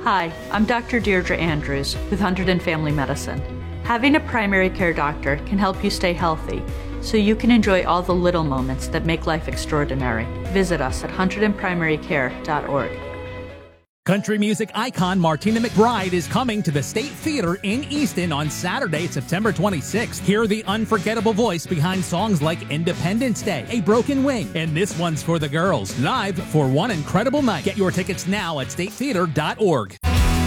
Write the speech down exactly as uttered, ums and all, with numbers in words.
Hi, I'm Doctor Deirdre Andrews with Hunterdon Family Medicine. Having a primary care doctor can help you stay healthy, so you can enjoy all the little moments that make life extraordinary. Visit us at hunterdon primary care dot org. Country music icon Martina McBride is coming to the State Theater in Easton on Saturday, September twenty-sixth. Hear the unforgettable voice behind songs like Independence Day, A Broken Wing, and This One's for the Girls. Live for one incredible night. Get your tickets now at state theater dot org.